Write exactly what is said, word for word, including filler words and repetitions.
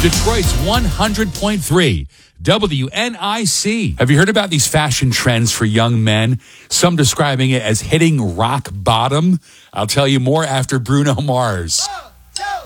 Detroit's one hundred point three W N I C. Have you heard about these fashion trends for young men? Some describing it as hitting rock bottom. I'll tell you more after Bruno Mars.